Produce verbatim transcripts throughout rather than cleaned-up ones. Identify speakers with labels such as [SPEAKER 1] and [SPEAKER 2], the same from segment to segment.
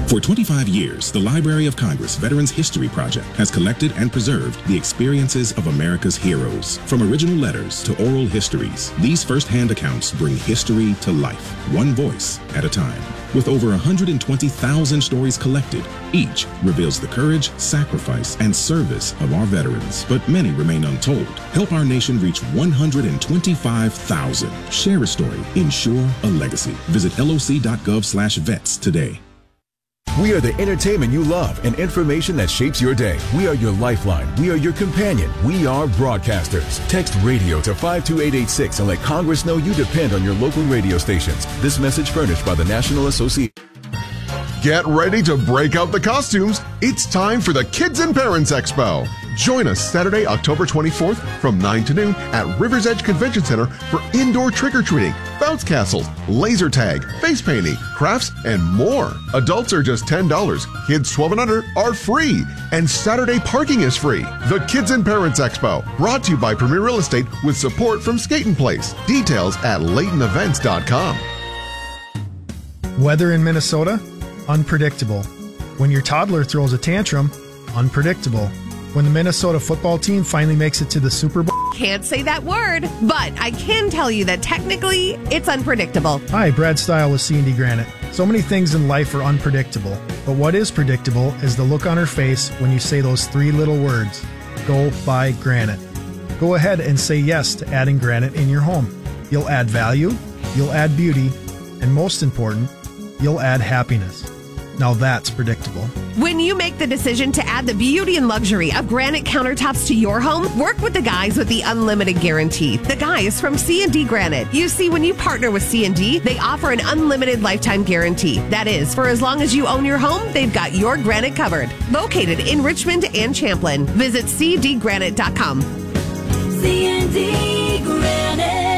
[SPEAKER 1] For twenty-five years, the Library of Congress Veterans History Project has collected and preserved the experiences of America's heroes. From original letters to oral histories, these first-hand accounts bring history to life, one voice at a time. With over one hundred twenty thousand stories collected, each reveals the courage, sacrifice, and service of our veterans, but many remain untold. Help our nation reach one hundred twenty-five thousand. Share a story. Ensure a legacy. Visit L O C dot gov slash vets today.
[SPEAKER 2] We are the entertainment you love and information that shapes your day. We are your lifeline. We are your companion. We are broadcasters. Text radio to five two eight eight six and let Congress know you depend on your local radio stations. This message furnished by the National Association.
[SPEAKER 3] Get ready to break out the costumes. It's time for the Kids and Parents Expo. Join us Saturday, October twenty-fourth from nine to noon at River's Edge Convention Center for indoor trick-or-treating, bounce castles, laser tag, face painting, crafts, and more. Adults are just ten dollars. Kids twelve and under are free. And Saturday parking is free. The Kids and Parents Expo, brought to you by Premier Real Estate with support from Skating Place. Details at Layton Events dot com.
[SPEAKER 4] Weather in Minnesota? Unpredictable. When your toddler throws a tantrum? Unpredictable. When the Minnesota football team finally makes it to the Super Bowl?
[SPEAKER 5] Can't say that word, but I can tell you that technically it's unpredictable.
[SPEAKER 4] Hi, Brad Stile with C and D Granite. So many things in life are unpredictable, but what is predictable is the look on her face when you say those three little words, go buy granite. Go ahead and say yes to adding granite in your home. You'll add value, you'll add beauty, and most important, you'll add happiness. Now that's predictable.
[SPEAKER 5] When you make the decision to add the beauty and luxury of granite countertops to your home, work with the guys with the unlimited guarantee. The guys from C and D Granite. You see, when you partner with C and D, they offer an unlimited lifetime guarantee. That is, for as long as you own your home, they've got your granite covered. Located in Richmond and Champlin. Visit C D granite dot com.
[SPEAKER 6] C and D Granite.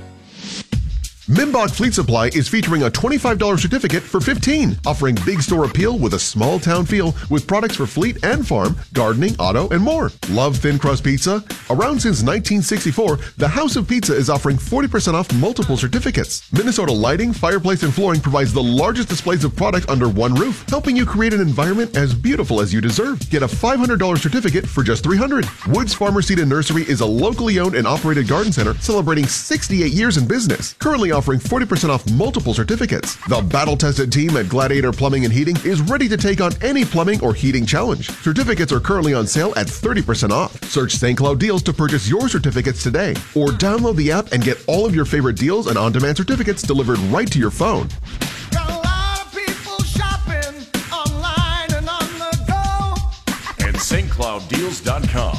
[SPEAKER 3] Mimbach Fleet Supply is featuring a twenty-five dollars certificate for fifteen dollars, offering big store appeal with a small town feel with products for fleet and farm, gardening, auto, and more. Love thin crust pizza? Around since nineteen sixty-four, the House of Pizza is offering forty percent off multiple certificates. Minnesota Lighting, Fireplace, and Flooring provides the largest displays of product under one roof, helping you create an environment as beautiful as you deserve. Get a five hundred dollars certificate for just three hundred dollars. Woods Farmer Seed and Nursery is a locally owned and operated garden center celebrating sixty-eight years in business, currently offering forty percent off multiple certificates. The battle-tested team at Gladiator Plumbing and Heating is ready to take on any plumbing or heating challenge. Certificates are currently on sale at thirty percent off. Search Saint Cloud Deals to purchase your certificates today, or download the app and get all of your favorite deals and on-demand certificates delivered right to your phone.
[SPEAKER 7] Got a lot of people shopping online and on the go
[SPEAKER 8] at Saint Cloud Deals dot com.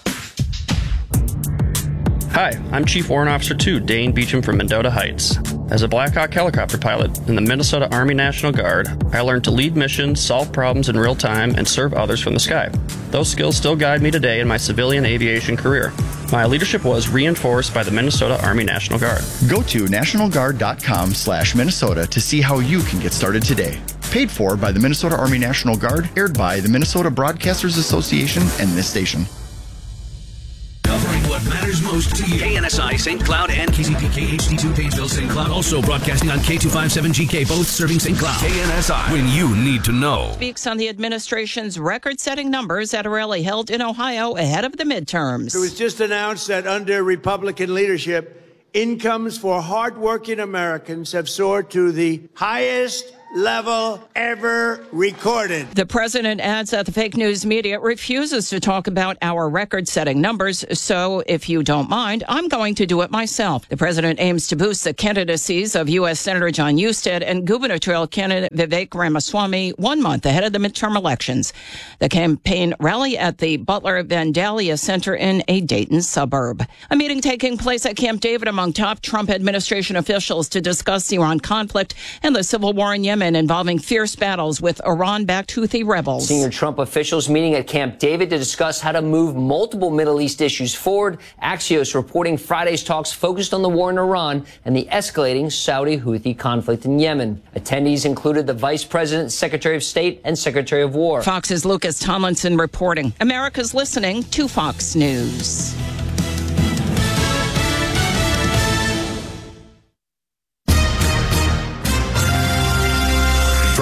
[SPEAKER 9] Hi, I'm Chief Warrant Officer two, Dane Beecham from Mendota Heights. As a Black Hawk helicopter pilot in the Minnesota Army National Guard, I learned to lead missions, solve problems in real time, and serve others from the sky. Those skills still guide me today in my civilian aviation career. My leadership was reinforced by the Minnesota Army National Guard.
[SPEAKER 10] Go to national guard dot com slash Minnesota to see how you can get started today. Paid for by the Minnesota Army National Guard, aired by the Minnesota Broadcasters Association and this station.
[SPEAKER 11] Covering what matters most to you. K N S I, Saint Cloud, and K Z P K H D two, Painesville, Saint Cloud. Also broadcasting on K two fifty-seven G K, both serving Saint Cloud. K N S I, when you need to know.
[SPEAKER 12] Speaks on the administration's record-setting numbers at a rally held in Ohio ahead of the midterms.
[SPEAKER 13] It was just announced that under Republican leadership, incomes for hardworking Americans have soared to the highest level ever recorded.
[SPEAKER 12] The president adds that the fake news media refuses to talk about our record-setting numbers, so if you don't mind, I'm going to do it myself. The president aims to boost the candidacies of U S Senator John Husted and gubernatorial candidate Vivek Ramaswamy one month ahead of the midterm elections. The campaign rally at the Butler Vandalia Center in a Dayton suburb. A meeting taking place at Camp David among top Trump administration officials to discuss the Iran conflict and the civil war in Yemen, involving fierce battles with Iran-backed Houthi rebels.
[SPEAKER 14] Senior Trump officials meeting at Camp David to discuss how to move multiple Middle East issues forward. Axios reporting Friday's talks focused on the war in Iran and the escalating Saudi-Houthi conflict in Yemen. Attendees included the Vice President, Secretary of State, and Secretary of War.
[SPEAKER 12] Fox's Lucas Tomlinson reporting. America's listening to Fox News.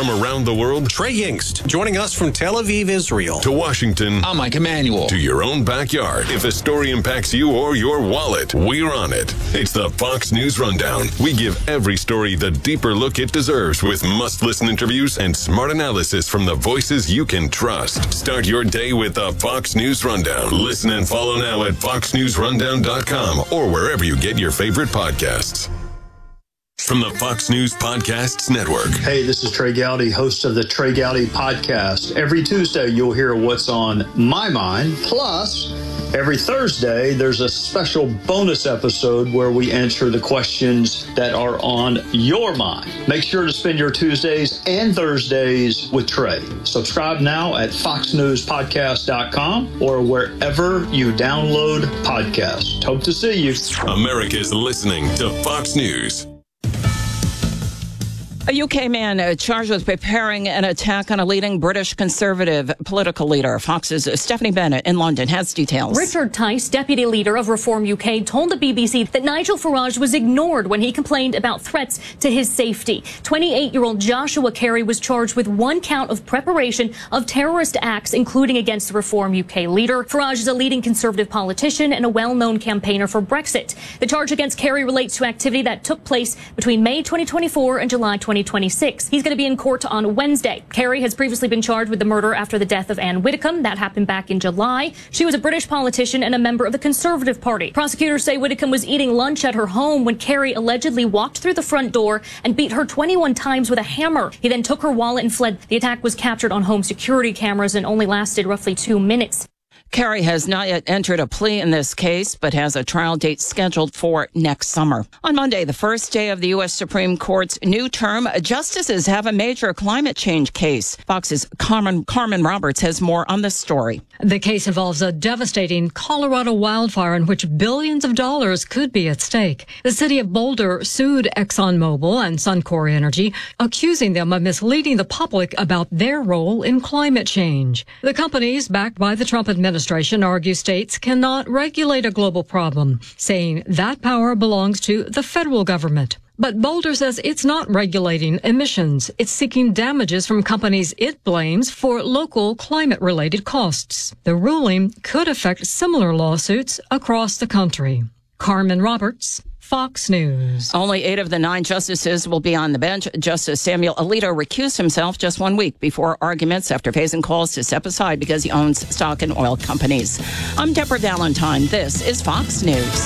[SPEAKER 15] From around the world,
[SPEAKER 16] Trey Yingst, joining us from Tel Aviv, Israel.
[SPEAKER 15] To Washington,
[SPEAKER 16] I'm Mike Emanuel.
[SPEAKER 15] To your own backyard. If a story impacts you or your wallet, we're on it. It's the Fox News Rundown. We give every story the deeper look it deserves with must-listen interviews and smart analysis from the voices you can trust. Start your day with the Fox News Rundown. Listen and follow now at fox news rundown dot com or wherever you get your favorite podcasts. From the Fox News Podcasts Network.
[SPEAKER 17] Hey, this is Trey Gowdy, host of the Trey Gowdy Podcast. Every Tuesday, you'll hear what's on my mind. Plus, every Thursday, there's a special bonus episode where we answer the questions that are on your mind. Make sure to spend your Tuesdays and Thursdays with Trey. Subscribe now at fox news podcast dot com or wherever you download podcasts. Hope to see you.
[SPEAKER 15] America's listening to Fox News.
[SPEAKER 12] A U K man uh, charged with preparing an attack on a leading British Conservative political leader. Fox's Stephanie Bennett in London has details.
[SPEAKER 18] Richard Tice, deputy leader of Reform U K, told the B B C that Nigel Farage was ignored when he complained about threats to his safety. twenty-eight-year-old Joshua Carey was charged with one count of preparation of terrorist acts, including against the Reform U K leader. Farage is a leading Conservative politician and a well-known campaigner for Brexit. The charge against Carey relates to activity that took place between May twenty twenty-four and July twenty twenty-six. He's going to be in court on Wednesday. Carey has previously been charged with the murder after the death of Anne Widdecombe. That happened back in July. She was a British politician and a member of the Conservative Party. Prosecutors say Widdecombe was eating lunch at her home when Carey allegedly walked through the front door and beat her twenty-one times with a hammer. He then took her wallet and fled. The attack was captured on home security cameras and only lasted roughly two minutes.
[SPEAKER 12] Carey has not yet entered a plea in this case, but has a trial date scheduled for next summer. On Monday, the first day of the U S Supreme Court's new term, justices have a major climate change case. Fox's Carmen, Carmen Roberts has more on this story.
[SPEAKER 19] The case involves a devastating Colorado wildfire in which billions of dollars could be at stake. The city of Boulder sued ExxonMobil and Suncor Energy, accusing them of misleading the public about their role in climate change. The companies, backed by the Trump administration, argue states cannot regulate a global problem, saying that power belongs to the federal government. But Boulder says it's not regulating emissions. It's seeking damages from companies it blames for local climate-related costs. The ruling could affect similar lawsuits across the country. Carmen Roberts, Fox News.
[SPEAKER 12] Only eight of the nine justices will be on the bench. Justice Samuel Alito recused himself just one week before arguments after facing calls to step aside because he owns stock in oil companies. I'm Deborah Valentine. This is Fox News.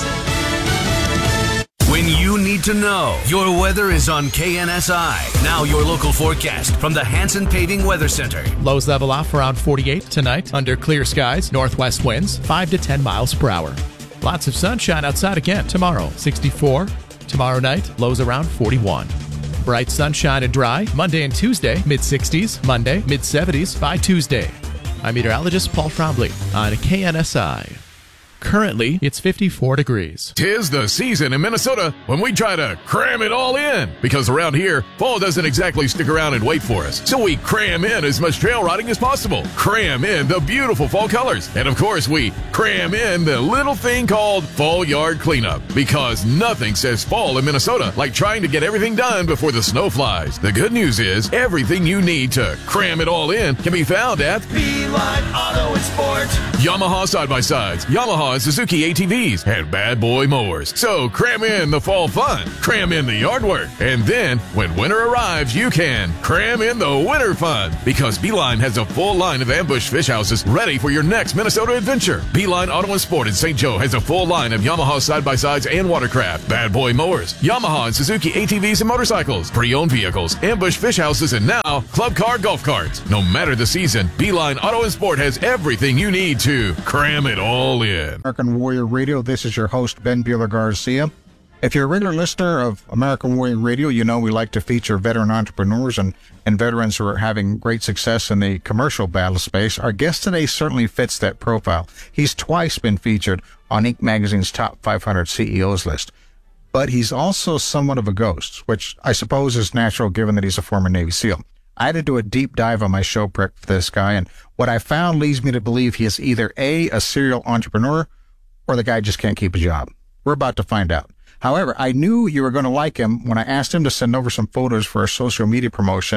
[SPEAKER 11] When you need to know, your weather is on K N S I. Now your local forecast from the Hanson Paving Weather Center.
[SPEAKER 20] Lows level off around forty-eight tonight under clear skies, northwest winds five to ten miles per hour. Lots of sunshine outside again tomorrow, sixty-four. Tomorrow night, lows around forty-one. Bright sunshine and dry Monday and Tuesday, mid-sixties. Monday, mid-seventies by Tuesday. I'm meteorologist Paul Trombley on K N S I. Currently, it's fifty-four degrees.
[SPEAKER 21] Tis the season in Minnesota when we try to cram it all in. Because around here, fall doesn't exactly stick around and wait for us. So we cram in as much trail riding as possible. Cram in the beautiful fall colors. And of course, we cram in the little thing called fall yard cleanup. Because nothing says fall in Minnesota like trying to get everything done before the snow flies. The good news is, everything you need to cram it all in can be found at
[SPEAKER 7] Beeline Auto and Sport.
[SPEAKER 21] Yamaha side-by-sides, Yamaha and Suzuki A T Vs, and Bad Boy Mowers. So cram in the fall fun, cram in the yard work, and then when winter arrives, you can cram in the winter fun. Because Beeline has a full line of ambush fish houses ready for your next Minnesota adventure. Beeline Auto and Sport in Saint Joe has a full line of Yamaha side-by-sides and watercraft, Bad Boy Mowers, Yamaha and Suzuki A T Vs and motorcycles, pre-owned vehicles, ambush fish houses, and now club car golf carts. No matter the season, Beeline Auto and Sport has everything you need to cram it all in.
[SPEAKER 22] American Warrior Radio. This is your host, Ben Bueller Garcia. If you're a regular listener of American Warrior Radio, you know we like to feature veteran entrepreneurs and, and veterans who are having great success in the commercial battle space. Our guest today certainly fits that profile. He's twice been featured on Inc Magazine's Top five hundred C E Os list. But he's also somewhat of a ghost, which I suppose is natural given that he's a former Navy SEAL. I had to do a deep dive on my show prep for this guy, and what I found leads me to believe he is either A, a serial entrepreneur, or the guy just can't keep a job. We're about to find out. However, I knew you were going to like him when I asked him to send over some photos for a social media promotion,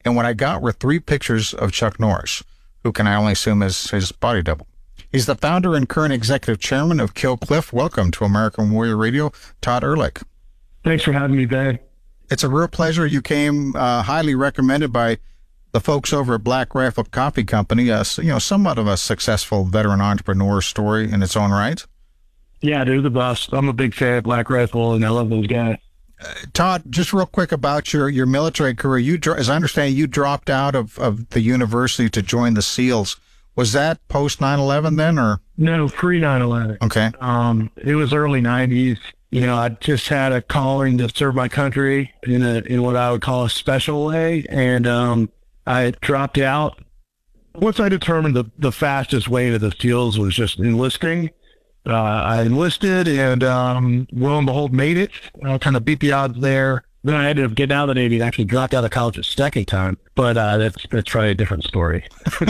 [SPEAKER 22] And what I got were three pictures of Chuck Norris, who can I only assume is his body double. He's the founder and current executive chairman of Kill Cliff. Welcome to American Warrior Radio, Todd Ehrlich.
[SPEAKER 1] Thanks for having me, Ben.
[SPEAKER 22] It's a real pleasure. You came uh, highly recommended by the folks over at Black Rifle Coffee Company, uh, you know, somewhat of a successful veteran entrepreneur story in its own right.
[SPEAKER 1] Yeah, they're the best. I'm a big fan of Black Rifle, and I love those guys.
[SPEAKER 22] Uh, Todd, just real quick about your, your military career. You, as I understand, you dropped out of, of the university to join the SEALs. Was that post nine eleven then, or?
[SPEAKER 1] No, pre nine eleven.
[SPEAKER 22] Okay.
[SPEAKER 1] Um, it was early nineties. You know, I just had a calling to serve my country in a in what I would call a special way, and um, I dropped out. Once I determined the, the fastest way to the SEALs was just enlisting, uh, I enlisted and um, lo and behold, made it. I kind of beat the odds there. Then I ended up getting out of the Navy and actually dropped out of college a second time. But uh, that's that's probably a different story.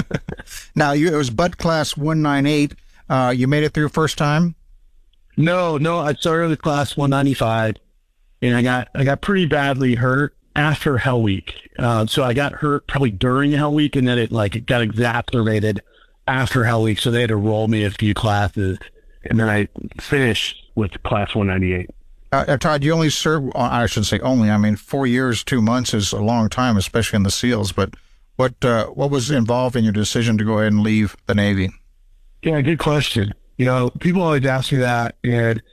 [SPEAKER 22] Now, you, it was Bud Class one ninety-eight. Uh, you made it through first time?
[SPEAKER 1] No, no. I started with Class one ninety-five, and I got I got pretty badly hurt after Hell Week. Uh, so I got hurt probably during Hell Week, and then it like it got exacerbated after Hell Week. So they had to roll me a few classes, and then I finished with Class one ninety-eight.
[SPEAKER 22] Uh, Todd, you only served, I shouldn't say only, I mean, four years, two months is a long time, especially in the SEALs. But what uh, what was involved in your decision to go ahead and leave the Navy?
[SPEAKER 1] Yeah, good question. You know, people always ask me that. And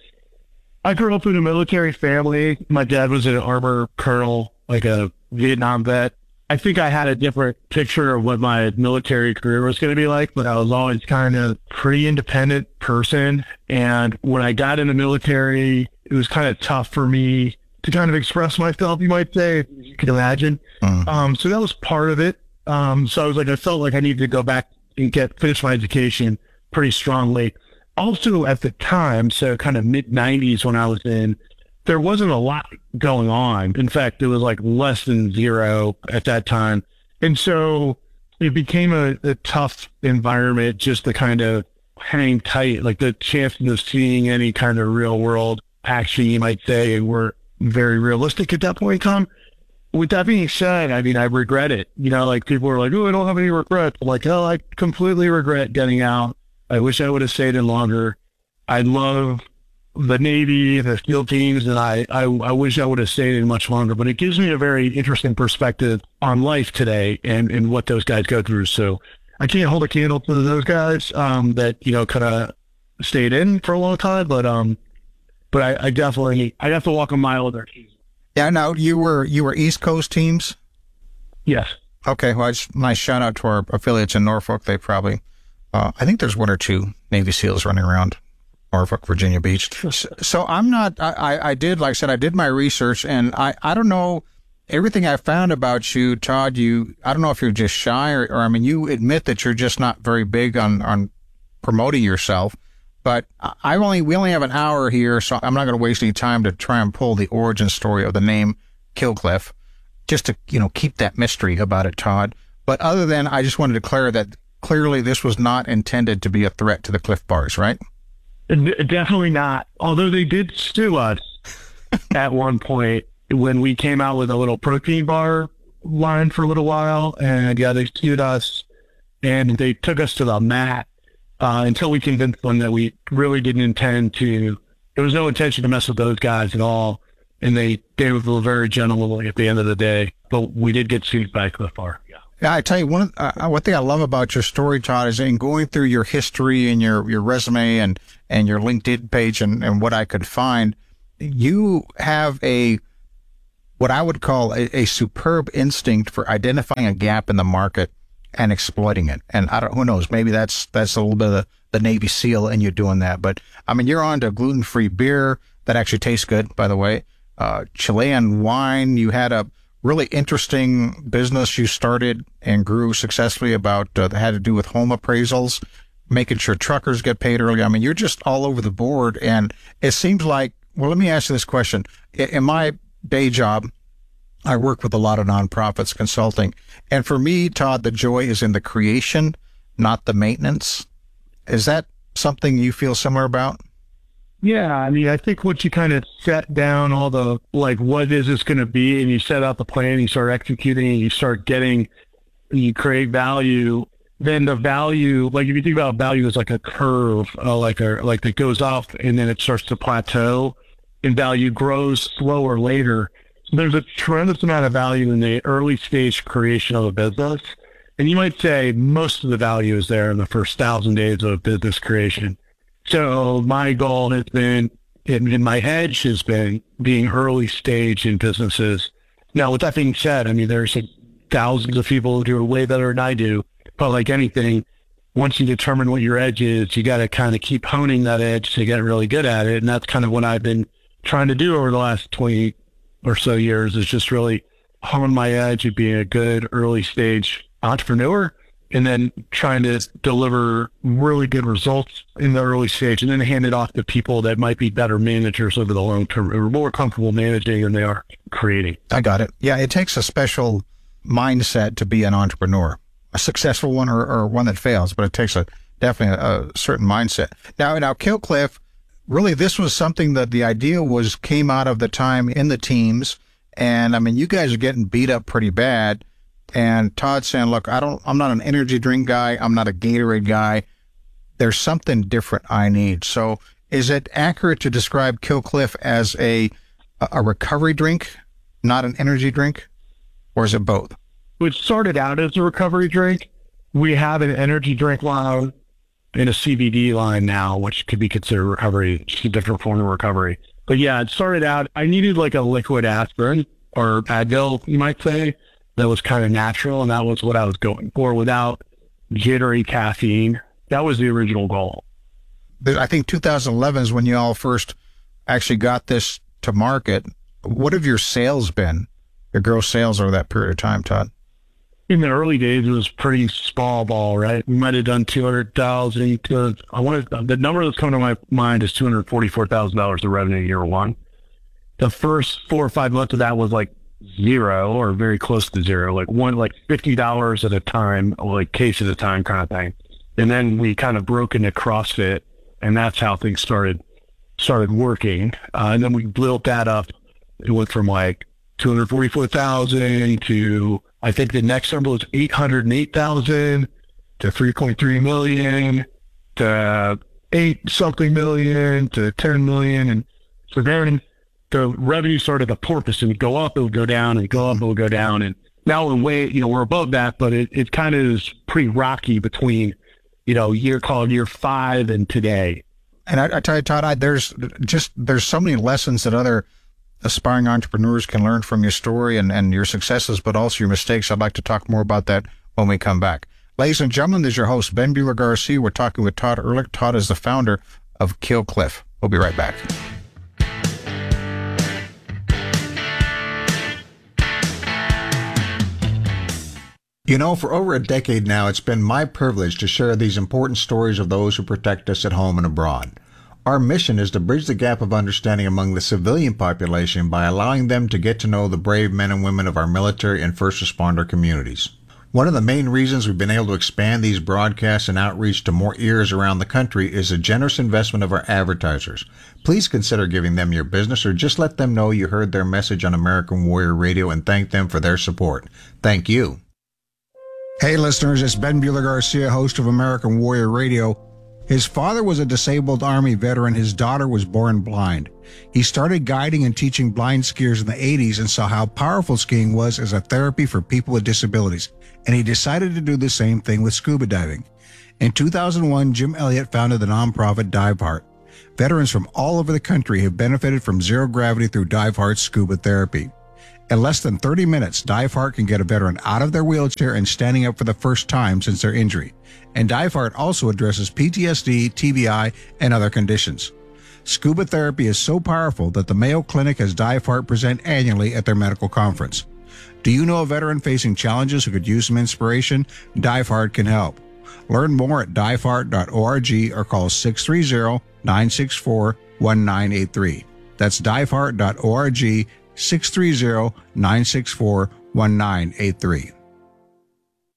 [SPEAKER 1] I grew up in a military family. My dad was an armor colonel, like a Vietnam vet. I think I had a different picture of what my military career was going to be like, but I was always kind of a pretty independent person. And when I got in the military, it was kind of tough for me to kind of express myself, you might say, if you can imagine. Mm. Um, so that was part of it. Um, so I was like, I felt like I needed to go back and get finish my education pretty strongly. Also at the time, so kind of mid nineties when I was in, there wasn't a lot going on. In fact, it was like less than zero at that time. And so it became a, a tough environment just to kind of hang tight. Like the chances of seeing any kind of real world action, you might say, were very realistic at that point in time. With that being said, I mean, I regret it. You know, like people were like, oh, I don't have any regrets. I'm like, oh, I completely regret getting out. I wish I would have stayed in longer. I love the Navy, the SEAL teams, and I, I, I wish I would have stayed in much longer. But it gives me a very interesting perspective on life today and, and what those guys go through. So I can't hold a candle to those guys um, that, you know, kind of stayed in for a long time. But um, but I, I definitely, I have to walk a mile of their shoes.
[SPEAKER 22] Yeah, no, you were you were East Coast teams?
[SPEAKER 1] Yes.
[SPEAKER 22] Okay, well, it's nice shout out to our affiliates in Norfolk. They probably, uh, I think there's one or two Navy SEALs running around Norfolk, Virginia Beach. So, so I'm not, I, I did, like I said, I did my research, and I, I don't know, everything I found about you, Todd, you, I don't know if you're just shy or, or I mean, you admit that you're just not very big on, on promoting yourself. But I only we only have an hour here, so I'm not going to waste any time to try and pull the origin story of the name Kill Cliff, just to, you know, keep that mystery about it, Todd. But other than, I just wanted to declare that clearly this was not intended to be a threat to the Cliff Bars, right?
[SPEAKER 1] Definitely not. Although they did sue us at one point when we came out with a little protein bar line for a little while, and yeah, they sued us, and they took us to the mat. Uh, until we convinced them that we really didn't intend to, there was no intention to mess with those guys at all. And they, they were very gentlemanly at the end of the day, but we did get sued by Cliff Bar. Yeah.
[SPEAKER 22] Yeah, I tell you, one uh, one thing I love about your story, Todd, is in going through your history and your, your resume and, and your LinkedIn page and, and what I could find, you have a, what I would call a, a superb instinct for identifying a gap in the market and exploiting it. And I don't, who knows, maybe that's, that's a little bit of the, the Navy SEAL in you doing that. But I mean, you're on to gluten-free beer that actually tastes good, by the way. Uh, Chilean wine. You had a really interesting business you started and grew successfully about, uh, that had to do with home appraisals, making sure truckers get paid early. I mean, you're just all over the board. And it seems like, well, let me ask you this question. In my day job, I work with a lot of nonprofits consulting. And for me, Todd, the joy is in the creation, not the maintenance. Is that something you feel similar about?
[SPEAKER 1] Yeah, I mean, I think once you kind of set down all the, like, what is this going to be, and you set out the plan, you start executing, and you start getting, you create value, then the value, like, if you think about value as like a curve, uh, like a, like that goes up, and then it starts to plateau, and value grows slower later. So there's a tremendous amount of value in the early stage creation of a business. And you might say most of the value is there in the first thousand days of business creation. So my goal has been, in, in my hedge has been being early stage in businesses. Now, with that being said, I mean, there's thousands of people who do it way better than I do. But like anything, once you determine what your edge is, you got to kind of keep honing that edge to get really good at it. And that's kind of what I've been trying to do over the last twenty or so years, is just really hone my edge at being a good early stage entrepreneur, and then trying to deliver really good results in the early stage, and then hand it off to people that might be better managers over the long term, or more comfortable managing than they are creating.
[SPEAKER 22] I got it. Yeah, it takes a special mindset to be an entrepreneur, a successful one or, or one that fails, but it takes a definitely a, a certain mindset. Now, now, Killcliff, really, this was something that the idea was came out of the time in the teams, and I mean, you guys are getting beat up pretty bad. And Todd saying, look, I don't, I'm not an energy drink guy. I'm not a Gatorade guy. There's something different I need. So is it accurate to describe Killcliff as a, a recovery drink, not an energy drink? Or is it both?
[SPEAKER 1] It started out as a recovery drink. We have an energy drink line and a C B D line now, which could be considered recovery. It's a different form of recovery. But yeah, it started out, I needed like a liquid aspirin, or Advil, you might say, that was kind of natural, and that was what I was going for, without jittery caffeine. That was the original goal.
[SPEAKER 22] I think two thousand eleven is when you all first actually got this to market. What have your sales been, your gross sales over that period of time, Todd?
[SPEAKER 1] In the early days, it was pretty small ball, right? We might have done two hundred thousand dollars. I wanted, the number that's coming to my mind is two hundred forty-four thousand dollars of revenue year one. The first four or five months of that was like zero, or very close to zero, like one, like fifty dollars at a time, or like case at a time kind of thing. And then we kind of broke into CrossFit, and that's how things started, started working. Uh, and then we built that up. It went from like two hundred forty-four thousand to, I think the next number was eight hundred eight thousand to three point three million to eight something million to ten million. And so then the revenue started to porpoise, and would go up, it would go down, and go up, it would go down. And now in way, you know, we're above that, but it, it kind of is pretty rocky between, you know, year called year five and today.
[SPEAKER 22] And I, I tell you, Todd, I, there's just, there's so many lessons that other aspiring entrepreneurs can learn from your story and, and your successes, but also your mistakes. I'd like to talk more about that when we come back. Ladies and gentlemen, this is your host, Ben Bueller Garcia. We're talking with Todd Ehrlich. Todd is the founder of Killcliff. We'll be right back. You know, for over a decade now, it's been my privilege to share these important stories of those who protect us at home and abroad. Our mission is to bridge the gap of understanding among the civilian population by allowing them to get to know the brave men and women of our military and first responder communities. One of the main reasons we've been able to expand these broadcasts and outreach to more ears around the country is the generous investment of our advertisers. Please consider giving them your business, or just let them know you heard their message on American Warrior Radio, and thank them for their support. Thank you. Hey listeners, it's Ben Bueller Garcia, host of American Warrior Radio. His father was a disabled Army veteran. His daughter was born blind. He started guiding and teaching blind skiers in the eighties and saw how powerful skiing was as a therapy for people with disabilities. And he decided to do the same thing with scuba diving. In two thousand one, Jim Elliott founded the nonprofit Dive Heart. Veterans from all over the country have benefited from zero gravity through Dive Heart's scuba therapy. In less than thirty minutes, Dive Heart can get a veteran out of their wheelchair and standing up for the first time since their injury. And Dive Heart also addresses P T S D, T B I, and other conditions. Scuba therapy is so powerful that the Mayo Clinic has Dive Heart present annually at their medical conference. Do you know a veteran facing challenges who could use some inspiration? Dive Heart can help. Learn more at dive heart dot org or call six three zero, nine six four, one nine eight three. That's dive heart dot org, six three zero, nine six four, one nine eight three.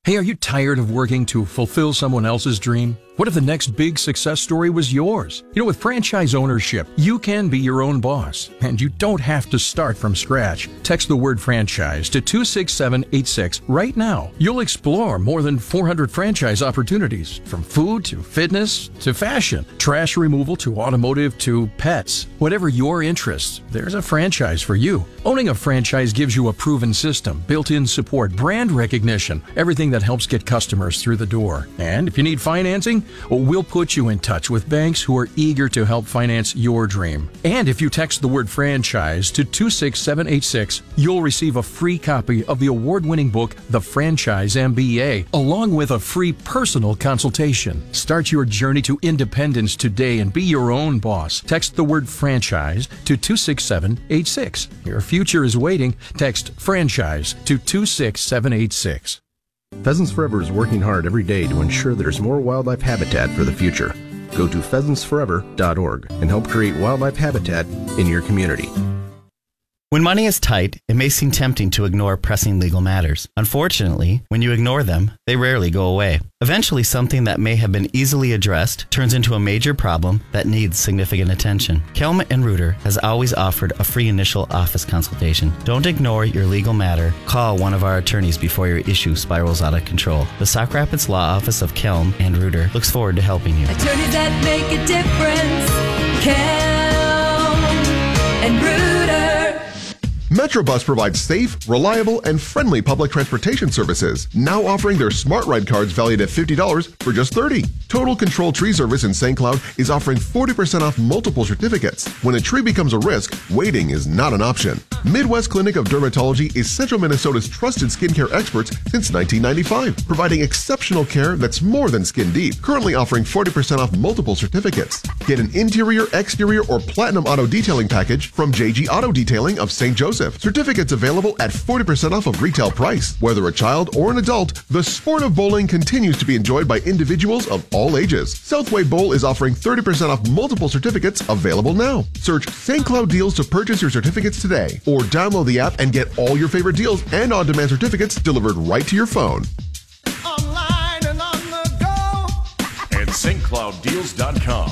[SPEAKER 2] Hey, are you tired of working to fulfill someone else's dream? What if the next big success story was yours? You know, with franchise ownership, you can be your own boss, and you don't have to start from scratch. Text the word franchise to two six seven eight six right now. You'll explore more than four hundred franchise opportunities, from food to fitness to fashion, trash removal to automotive to pets. Whatever your interests, there's a franchise for you. Owning a franchise gives you a proven system, built-in support, brand recognition, everything that helps get customers through the door. And if you need financing, well, we'll put you in touch with banks who are eager to help finance your dream. And if you text the word franchise to two six seven eight six, you'll receive a free copy of the award-winning book, The Franchise M B A, along with a free personal consultation. Start your journey to independence today and be your own boss. Text the word franchise to two six seven eight six. Your future is waiting. Text franchise to two six seven eight six.
[SPEAKER 4] Pheasants Forever is working hard every day to ensure there's more wildlife habitat for the future. Go to pheasants forever dot org and help create wildlife habitat in your community.
[SPEAKER 23] When money is tight, it may seem tempting to ignore pressing legal matters. Unfortunately, when you ignore them, they rarely go away. Eventually, something that may have been easily addressed turns into a major problem that needs significant attention. Kelm and Reuter has always offered a free initial office consultation. Don't ignore your legal matter. Call one of our attorneys before your issue spirals out of control. The Sauk Rapids Law Office of Kelm and Reuter looks forward to helping you.
[SPEAKER 6] Attorneys that make a difference. Kelm and Reuter.
[SPEAKER 3] Metrobus provides safe, reliable, and friendly public transportation services, now offering their Smart Ride cards valued at fifty dollars for just thirty dollars. Total Control Tree Service in Saint Cloud is offering forty percent off multiple certificates. When a tree becomes a risk, waiting is not an option. Midwest Clinic of Dermatology is Central Minnesota's trusted skincare experts since nineteen ninety-five, providing exceptional care that's more than skin deep. Currently offering forty percent off multiple certificates. Get an interior, exterior, or platinum auto detailing package from J G Auto Detailing of Saint Joseph. Certificates available at forty percent off of retail price. Whether a child or an adult, the sport of bowling continues to be enjoyed by individuals of all ages. Southway Bowl is offering thirty percent off multiple certificates available now. Search Saint Cloud Deals to purchase your certificates today, or download the app and get all your favorite deals and on-demand certificates delivered right to your phone.
[SPEAKER 7] Online and on the go.
[SPEAKER 8] And St Cloud Deals dot com.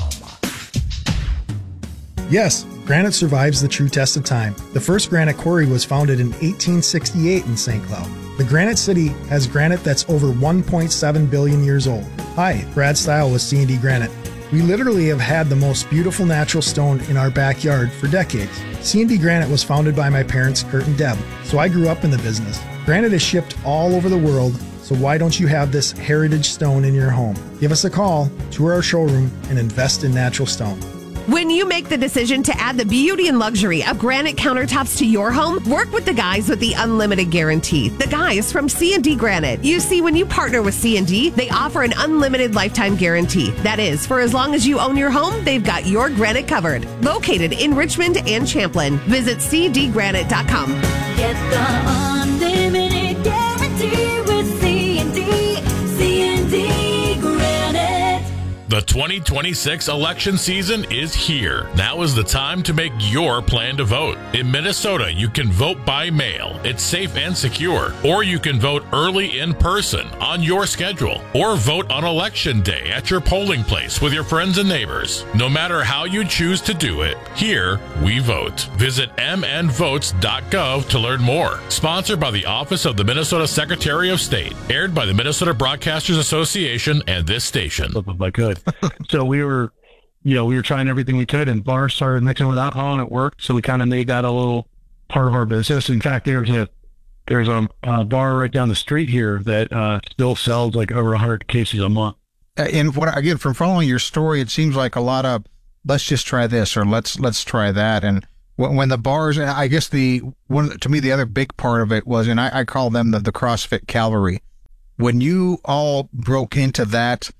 [SPEAKER 24] Yes, granite survives the true test of time. The first granite quarry was founded in eighteen sixty-eight in Saint Cloud. The Granite City has granite that's over one point seven billion years old. Hi, Brad Stile with C and D Granite. We literally have had the most beautiful natural stone in our backyard for decades. C and D Granite was founded by my parents, Kurt and Deb, so I grew up in the business. Granite is shipped all over the world, so why don't you have this heritage stone in your home? Give us a call, tour our showroom, and invest in natural stone.
[SPEAKER 5] When you make the decision to add the beauty and luxury of granite countertops to your home, work with the guys with the unlimited guarantee. The guys from C and D Granite. You see, when you partner with C and D, they offer an unlimited lifetime guarantee. That is, for as long as you own your home, they've got your granite covered. Located in Richmond and Champlin. Visit c d granite dot com.
[SPEAKER 6] Get the unlimited guarantee with C and D. C and D Granite.
[SPEAKER 25] The twenty twenty-six election season is here. Now is the time to make your plan to vote. In Minnesota, you can vote by mail. It's safe and secure. Or you can vote early in person on your schedule. Or vote on election day at your polling place with your friends and neighbors. No matter how you choose to do it, here we vote. Visit m n votes dot gov to learn more. Sponsored by the Office of the Minnesota Secretary of State. Aired by the Minnesota Broadcasters Association and this station.
[SPEAKER 1] If I could. So we were, you know, we were trying everything we could, and bars started mixing with alcohol, and it worked. So we kind of made that a little part of our business. In fact, there's a there's a, a bar right down the street here that uh, still sells like over one hundred cases a month.
[SPEAKER 22] And what again, from following your story, it seems like a lot of let's just try this or let's let's try that. And when, when the bars, I guess the one to me the other big part of it was, and I, I call them the, the CrossFit Cavalry. When you all broke into that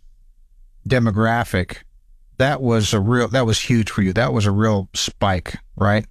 [SPEAKER 22] demographic, that was a real that was huge for you. That was a real spike, right?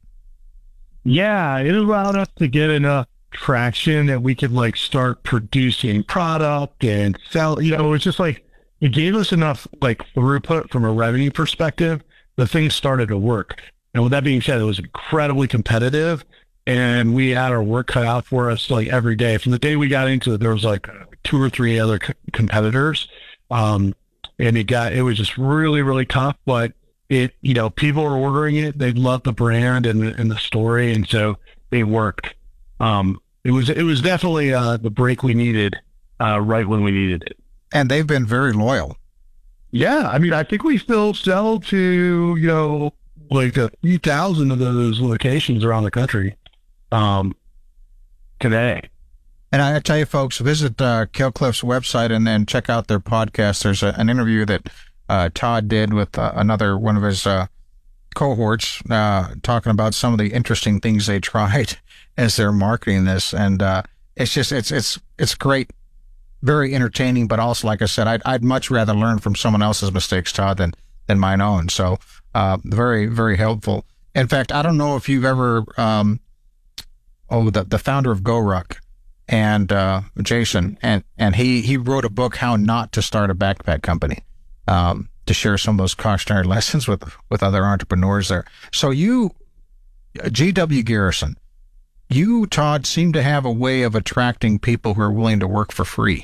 [SPEAKER 1] Yeah, it allowed us to get enough traction that we could like start producing product and sell. You know, it was just like it gave us enough like throughput from a revenue perspective. The thing started to work. And with that being said, it was incredibly competitive, and we had our work cut out for us like every day. From the day we got into it, there was like two or three other c- competitors. Um, and it got, it was just really, really tough, but it, you know, people were ordering it. They loved the brand and, and the story. And so it worked. Um, it was, it was definitely, uh, the break we needed, uh, right when we needed it.
[SPEAKER 22] And they've been very loyal.
[SPEAKER 1] Yeah. I mean, I think we still sell to, you know, like a few thousand of those locations around the country, um, today.
[SPEAKER 22] And I tell you, folks, visit uh, Killcliff's website and then check out their podcast. There's a, an interview that uh, Todd did with uh, another one of his uh, cohorts, uh, talking about some of the interesting things they tried as they're marketing this. And uh, it's just it's it's it's great, very entertaining. But also, like I said, I'd I'd much rather learn from someone else's mistakes, Todd, than than mine own. So uh, very very helpful. In fact, I don't know if you've ever um, oh the the founder of GoRuck. And uh, Jason, and, and he, he wrote a book, How Not to Start a Backpack Company, um, to share some of those cautionary lessons with, with other entrepreneurs there. So you, G W Garrison, you, Todd, seem to have a way of attracting people who are willing to work for free.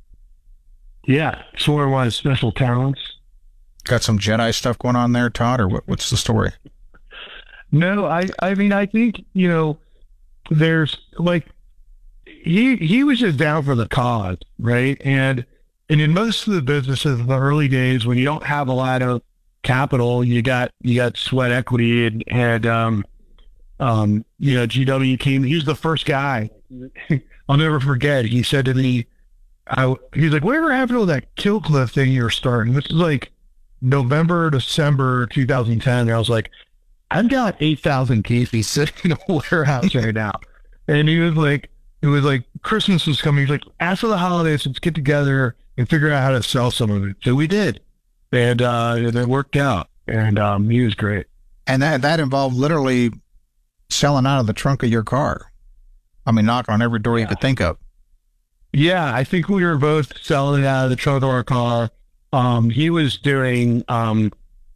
[SPEAKER 1] Yeah, sort of one of special talents.
[SPEAKER 22] Got some Jedi stuff going on there, Todd, or what, what's the story?
[SPEAKER 1] No, I, I mean, I think, you know, there's like, He he was just down for the cause, right? And and in most of the businesses in the early days, when you don't have a lot of capital, you got you got sweat equity, and and um um you know G W came. He was the first guy. I'll never forget. He said to me, I he's like, whatever happened to that Killcliff thing you were starting? This is like November, December two thousand ten. And I was like, I've got eight thousand cases sitting in a warehouse right now, and he was like. It was like Christmas was coming. He's like, after the holidays, let's get together and figure out how to sell some of it. So we did. And, uh, and it worked out. And um, he was great.
[SPEAKER 22] And that, that involved literally selling out of the trunk of your car. I mean, knocking on every door you could think of.
[SPEAKER 1] Yeah, I think we were both selling out of the trunk of our car. Um, he was doing um,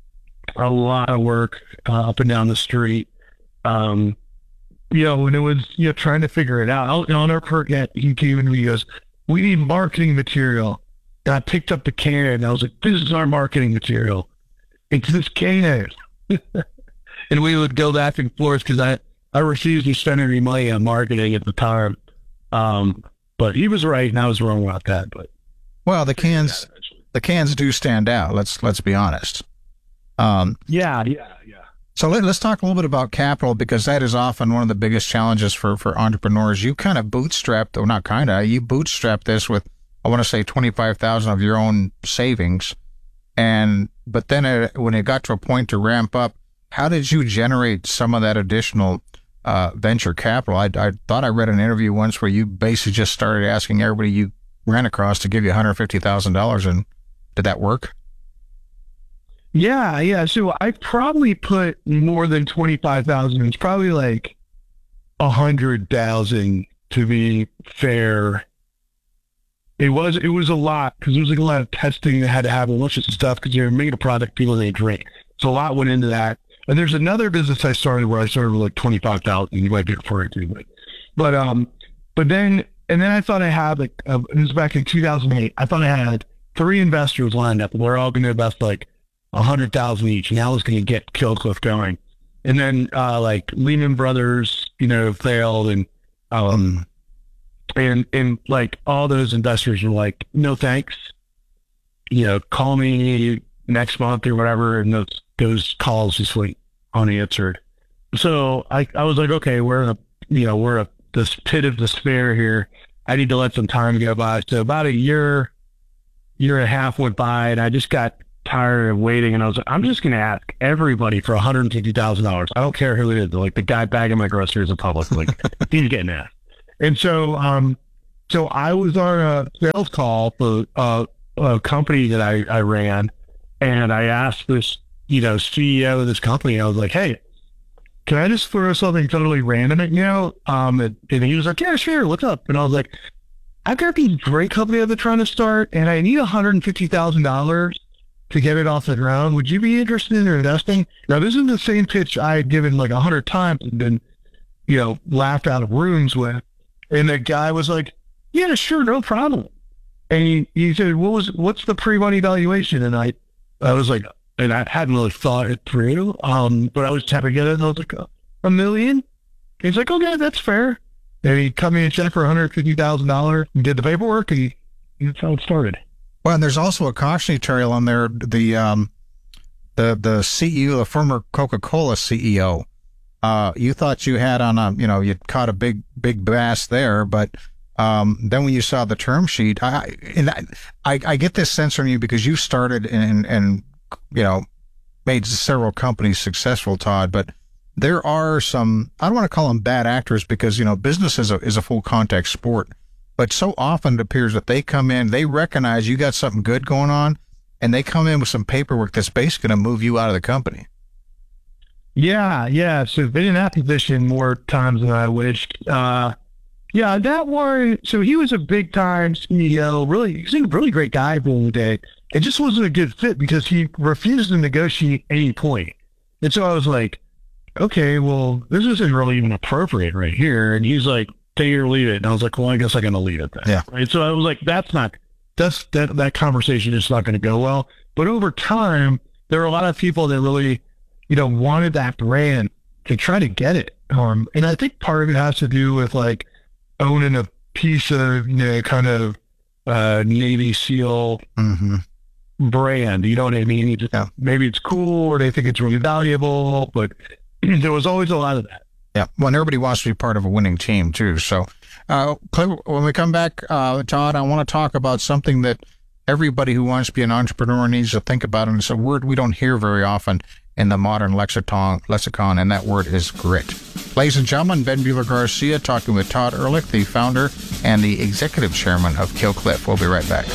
[SPEAKER 1] a lot of work uh, up and down the street. Um You know, when it was, you know, trying to figure it out. I'll, I'll never forget, he came in and he goes, we need marketing material. And I picked up the can and I was like, this is our marketing material. It's this can. And we would go back and forth because I, I refused to spend any money on marketing at the time. Um, but he was right and I was wrong about that. But
[SPEAKER 22] well, the cans, the cans do stand out. Let's, let's be honest. Um,
[SPEAKER 1] yeah, yeah, yeah.
[SPEAKER 22] So let, let's talk a little bit about capital, because that is often one of the biggest challenges for, for entrepreneurs. You kind of bootstrapped, or not kind of, you bootstrapped this with, I want to say twenty-five thousand of your own savings. And, but then it, when it got to a point to ramp up, how did you generate some of that additional uh, venture capital? I, I thought I read an interview once where you basically just started asking everybody you ran across to give you one hundred fifty thousand dollars. And did that work?
[SPEAKER 1] Yeah, yeah. So I probably put more than twenty-five thousand. It's probably like a hundred thousand to be fair. It was it was a lot because there was like a lot of testing that had to happen, a bunch of stuff because you're making a product people they drink. So a lot went into that. And there's another business I started where I started with like twenty-five thousand. You might be referring to, but but um, but then and then I thought I had like uh, it was back in two thousand eight. I thought I had three investors lined up. We're all going to invest like a hundred thousand each, and I was going to get Killcliff going. And then uh, like Lehman Brothers, you know, failed, and um, and and like all those investors were like, no thanks, you know, call me next month or whatever, and those those calls just went unanswered. So I I was like, okay, we're in a you know we're a this pit of despair here. I need to let some time go by. So about a year, year and a half went by, and I just got tired of waiting, and I was like, I'm just going to ask everybody for one hundred fifty thousand dollars. I don't care who it is. Like the guy bagging my groceries in public, like he's getting asked. And so, um, so I was on a sales call for uh, a company that I, I ran, and I asked this, you know, C E O of this company. I was like, hey, can I just throw something totally random at you know? Um, and, and he was like, yeah, sure, what's up? And I was like, I've got these great company I've been trying to start, and I need one hundred fifty thousand dollars to get it off the ground. Would you be interested in investing? Now, this is the same pitch I had given like a hundred times and been, you know, laughed out of rooms with. And the guy was like, yeah, sure, no problem. And he, he said, what was, what's the pre-money valuation? And I, I was like, and I hadn't really thought it through, um, but I was tapping at it, and I was like, a million? He's like, okay, that's fair. And he cut me a check for one hundred fifty thousand dollars and did the paperwork, and he, that's how it started.
[SPEAKER 22] Well, and there's also a cautionary tale on there. The um, the the C E O, the former Coca-Cola C E O, uh, you thought you had on a, you know, you caught a big big bass there, but um, then when you saw the term sheet, I and I, I, I get this sense from you because you started and and you know made several companies successful, Todd, but there are some, I don't want to call them bad actors because, you know, business is a, is a full contact sport, but so often it appears that they come in, they recognize you got something good going on, and they come in with some paperwork that's basically going to move you out of the company.
[SPEAKER 1] Yeah, yeah. So been in that position more times than I wished. Uh, yeah, that one, so he was a big time C E O, really, he's a really great guy for the day. It just wasn't a good fit because he refused to negotiate any point. And so I was like, okay, well, this isn't really even appropriate right here. And he's like, take it or leave it. And I was like, well, I guess I'm going to leave it then.
[SPEAKER 22] Yeah.
[SPEAKER 1] Right. So I was like, that's not, that's, that, that conversation is not going to go well. But over time, there were a lot of people that really, you know, wanted that brand to try to get it. Um, and I think part of it has to do with like owning a piece of, you know, kind of, uh, Navy SEAL
[SPEAKER 22] mm-hmm.
[SPEAKER 1] brand. You know what I mean? You just,
[SPEAKER 22] yeah.
[SPEAKER 1] Maybe it's cool or they think it's really valuable, but there was always a lot of that.
[SPEAKER 22] Yeah. Well, and everybody wants to be part of a winning team too. So, uh, when we come back, uh, Todd, I want to talk about something that everybody who wants to be an entrepreneur needs to think about. And it's a word we don't hear very often in the modern lexicon, lexicon, and that word is grit. Ladies and gentlemen, Ben Bueller Garcia talking with Todd Ehrlich, the founder and the executive chairman of Kill Cliff. We'll be right back.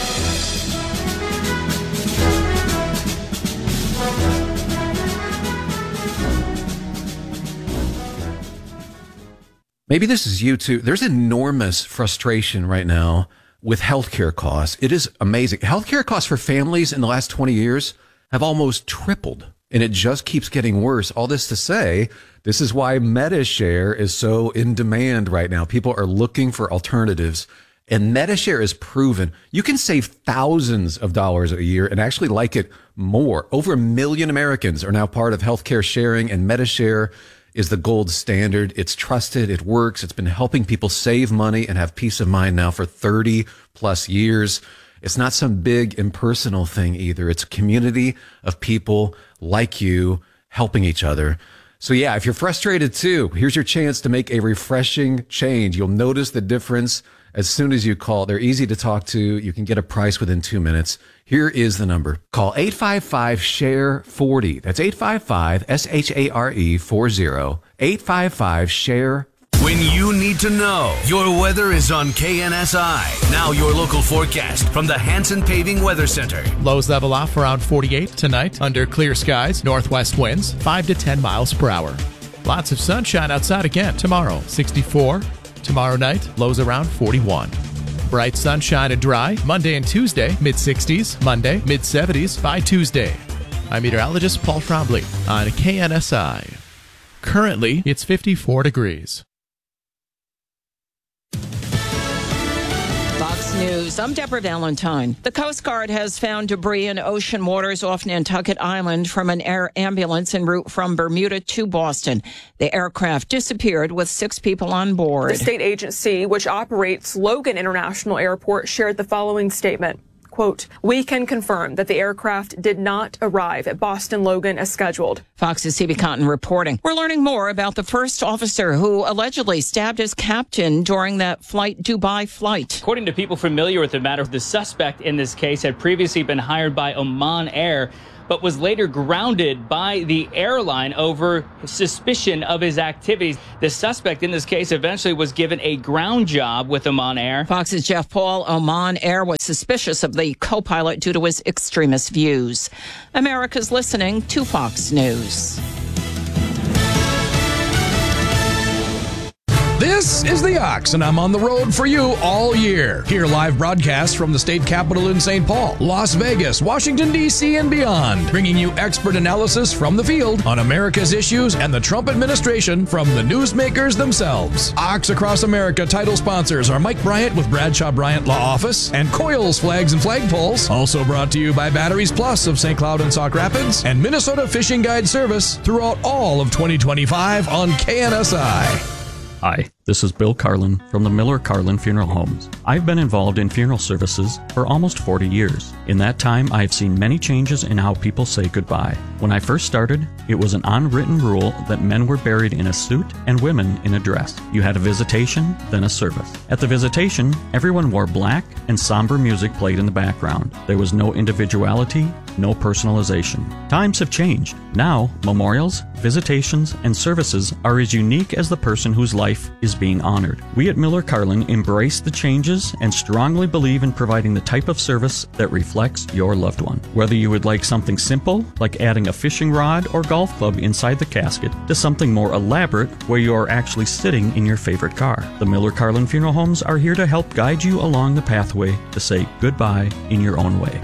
[SPEAKER 9] Maybe this is you too. There's enormous frustration right now with healthcare costs. It is amazing. Healthcare costs for families in the last twenty years have almost tripled, and it just keeps getting worse. All this to say, this is why MediShare is so in demand right now. People are looking for alternatives, and MediShare is proven you can save thousands of dollars a year and actually like it more. Over a million Americans are now part of healthcare sharing, and MediShare is the gold standard. It's trusted. It works. It's been helping people save money and have peace of mind now for thirty plus years. It's not some big impersonal thing either. It's a community of people like you helping each other. So yeah, if you're frustrated too, here's your chance to make a refreshing change. You'll notice the difference as soon as you call. They're easy to talk to. You can get a price within two minutes. Here is the number. Call eight five five, S H A R E, forty. That's eight five five, S H A R E, forty. eight five five, S H A R E.
[SPEAKER 11] When you need to know, your weather is on K N S I. Now your local forecast from the Hanson Paving Weather Center.
[SPEAKER 20] Lows level off around forty-eight tonight under clear skies, northwest winds five to ten miles per hour. Lots of sunshine outside again tomorrow, sixty-four. Tomorrow night, lows around forty-one. Bright sunshine and dry Monday and Tuesday, mid sixties. Monday, mid seventies by Tuesday. I'm meteorologist Paul Trombley on K N S I. Currently, it's fifty-four degrees.
[SPEAKER 12] Fox News, I'm Deborah Valentine. The Coast Guard has found debris in ocean waters off Nantucket Island from an air ambulance en route from Bermuda to Boston. The aircraft disappeared with six people on board.
[SPEAKER 10] The state agency, which operates Logan International Airport, shared the following statement. Quote, we can confirm that the aircraft did not arrive at Boston Logan as scheduled.
[SPEAKER 12] Fox's C B Cotton reporting. We're learning more about the first officer who allegedly stabbed his captain during that flight Dubai flight.
[SPEAKER 13] According to people familiar with the matter, the suspect in this case had previously been hired by Oman Air, but was later grounded by the airline over suspicion of his activities. The suspect in this case eventually was given a ground job with Oman Air.
[SPEAKER 12] Fox's Jeff Paul. Oman Air was suspicious of the co-pilot due to his extremist views. America's listening to Fox News.
[SPEAKER 2] This This is The Ox, and I'm on the road for you all year. Hear live broadcasts from the state capitol in Saint Paul, Las Vegas, Washington, D C, and beyond, bringing you expert analysis from the field on America's issues and the Trump administration from the newsmakers themselves. Ox Across America title sponsors are Mike Bryant with Bradshaw Bryant Law Office and Coils Flags and Flagpoles. Also brought to you by Batteries Plus of Saint Cloud and Sauk Rapids and Minnesota Fishing Guide Service throughout all of twenty twenty-five on K N S I.
[SPEAKER 14] Hi, this is Bill Carlin from the Miller Carlin Funeral Homes. I've been involved in funeral services for almost forty years. In that time, I've seen many changes in how people say goodbye. When I first started, it was an unwritten rule that men were buried in a suit and women in a dress. You had a visitation, then a service. At the visitation, everyone wore black and somber music played in the background. There was no individuality, no personalization. Times have changed. Now, memorials, visitations, and services are as unique as the person whose life is being honored. We at Miller Carlin embrace the changes and strongly believe in providing the type of service that reflects your loved one. Whether you would like something simple, like adding a fishing rod or golf club inside the casket, to something more elaborate, where you are actually sitting in your favorite car. The Miller Carlin Funeral Homes are here to help guide you along the pathway to say goodbye in your own way.